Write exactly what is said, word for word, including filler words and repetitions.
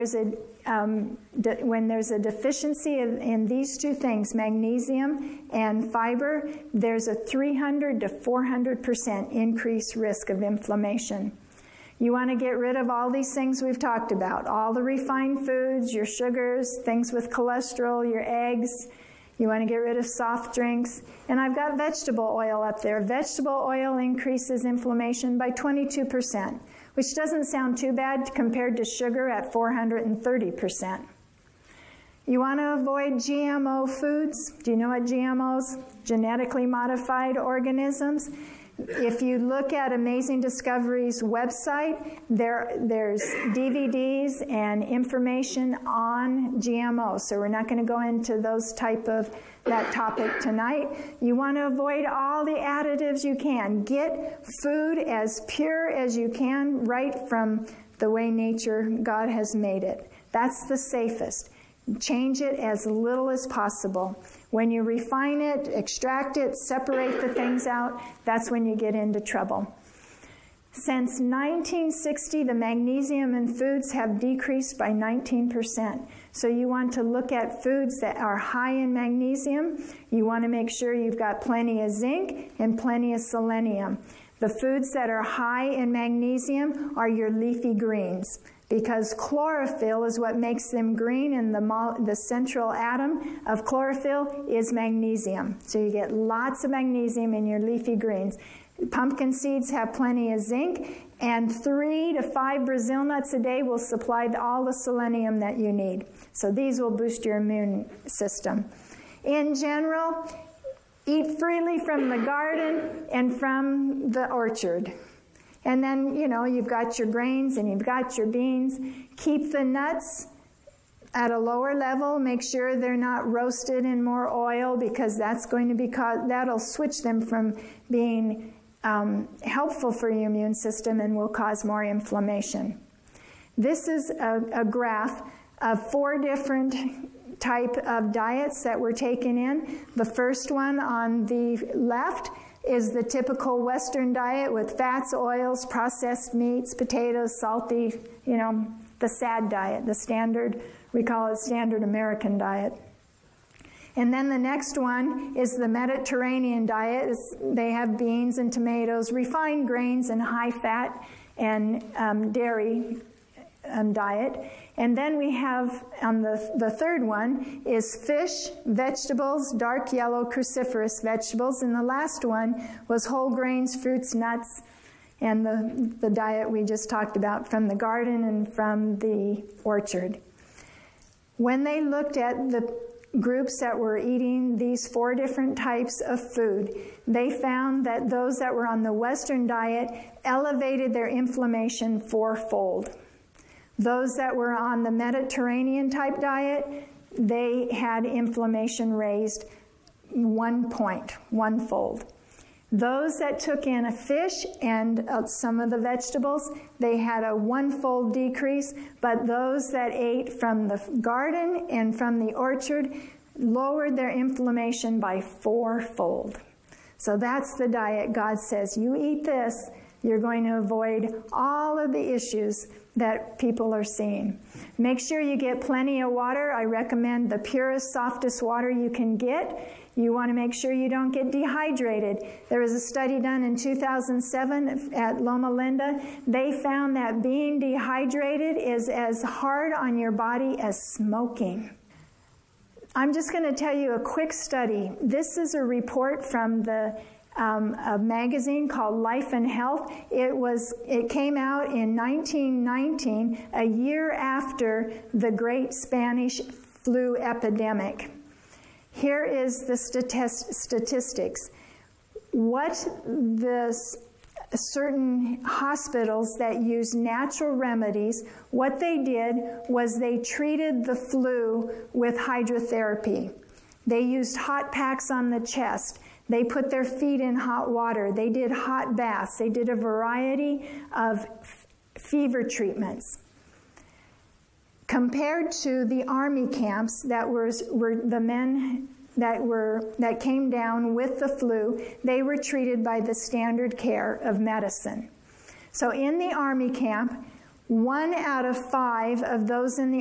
There's a, um, de- when there's a deficiency in, in these two things, magnesium and fiber, there's a three hundred to four hundred percent increased risk of inflammation. You want to get rid of all these things we've talked about, all the refined foods, your sugars, things with cholesterol, your eggs. You want to get rid of soft drinks. And I've got vegetable oil up there. Vegetable oil increases inflammation by twenty-two percent. Which doesn't sound too bad compared to sugar at four hundred thirty percent. You want to avoid G M O foods. Do you know what G M Os? Genetically modified organisms. If you look at Amazing Discovery's website, there, there's D V Ds and information on G M Os. So we're not going to go into those type of that topic tonight. You want to avoid all the additives you can. Get food as pure as you can, right from the way nature, God has made it. That's the safest. Change it as little as possible. When you refine it, extract it, separate the things out, that's when you get into trouble. Since nineteen sixty, the magnesium in foods have decreased by nineteen percent. So you want to look at foods that are high in magnesium. You want to make sure you've got plenty of zinc and plenty of selenium. The foods that are high in magnesium are your leafy greens, because chlorophyll is what makes them green, and the, the central atom of chlorophyll is magnesium. So you get lots of magnesium in your leafy greens. Pumpkin seeds have plenty of zinc, and three to five Brazil nuts a day will supply all the selenium that you need. So these will boost your immune system. In general, eat freely from the garden and from the orchard. And then, you know, you've got your grains and you've got your beans. Keep the nuts at a lower level. Make sure they're not roasted in more oil, because that's going to be cause, that'll switch them from being um, helpful for your immune system and will cause more inflammation. This is a, a graph of four different type of diets that we're taking in. The first one on the left is the typical Western diet with fats, oils, processed meats, potatoes, salty, you know, the SAD diet, the standard, we call it standard American diet. And then the next one is the Mediterranean diet. It's, they have beans and tomatoes, refined grains, and high fat and um, dairy um, diet. And then we have, on the, the third one, is fish, vegetables, dark yellow cruciferous vegetables. And the last one was whole grains, fruits, nuts, and the, the diet we just talked about from the garden and from the orchard. When they looked at the groups that were eating these four different types of food, they found that those that were on the Western diet elevated their inflammation fourfold. Those that were on the Mediterranean type diet, they had inflammation raised one point, one-fold. Those that took in a fish and uh, some of the vegetables, they had a one-fold decrease, but those that ate from the garden and from the orchard lowered their inflammation by fourfold. So that's the diet God says, you eat this, you're going to avoid all of the issues that people are seeing. Make sure you get plenty of water. I recommend the purest, softest water you can get. You want to make sure you don't get dehydrated. There was a study done in two thousand seven at Loma Linda. They found that being dehydrated is as hard on your body as smoking. I'm just going to tell you a quick study. This is a report from the Um, a magazine called Life and Health. It was. It came out in nineteen nineteen, a year after the Great Spanish Flu epidemic. Here is the statist statistics. What the certain hospitals that use natural remedies, what they did was they treated the flu with hydrotherapy. They used hot packs on the chest. They put their feet in hot water. They did hot baths. They did a variety of fever treatments. Compared to the army camps that were, were the men that were that came down with the flu, they were treated by the standard care of medicine. So in the army camp, one out of five of those in the